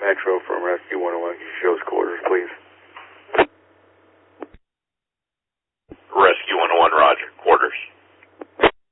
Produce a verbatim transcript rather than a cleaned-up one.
Metro from Rescue one oh one. Can you show us quarters, please?